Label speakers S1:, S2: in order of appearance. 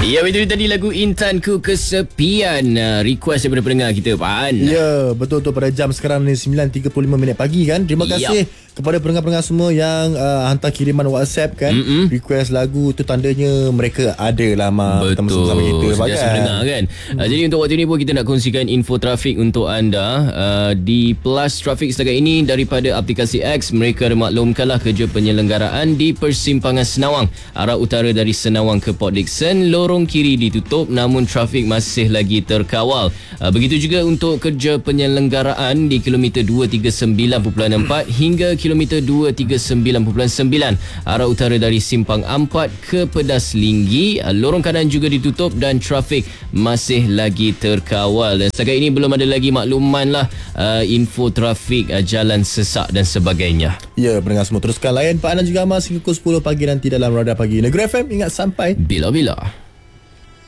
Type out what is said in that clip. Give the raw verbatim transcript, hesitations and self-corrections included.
S1: Ya, itu tadi lagu Intanku Kesepian, uh, request daripada pendengar kita, Pak An.
S2: Ya, betul-betul pada jam sekarang ni sembilan tiga puluh lima minit pagi kan. Terima kasih yep. kepada pendengar-pendengar semua yang uh, hantar kiriman WhatsApp kan. Mm-mm. Request lagu tu tandanya mereka ada lama bersama kita
S1: sentiasa mendengar kan. Mm. Uh, jadi untuk waktu ini pun kita nak kongsikan info trafik untuk anda uh, di Plus Traffic setakat ini daripada aplikasi X. Mereka maklumkanlah kerja penyelenggaraan di persimpangan Senawang arah utara dari Senawang ke Port Dickson. Lorong kiri ditutup namun trafik masih lagi terkawal. Uh, begitu juga untuk kerja penyelenggaraan di kilometer dua tiga sembilan perpuluhan empat hingga kilometer dua tiga sembilan perpuluhan sembilan arah utara dari Simpang Ampat ke Pedas Linggi. Uh, lorong kanan juga ditutup dan trafik masih lagi terkawal. Dan setakat ini belum ada lagi makluman lah uh, info trafik uh, jalan sesak dan sebagainya.
S2: Ya, pendengar semua teruskan layan Pak Anan juga Amas hingga pukul sepuluh pagi nanti dalam Radar Pagi Negeri F M. Ingat sampai
S1: bila-bila.